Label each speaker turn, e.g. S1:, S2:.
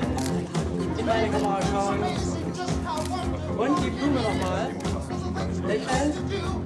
S1: in deine Kamera schauen. Und die Blume nochmal. Lächeln.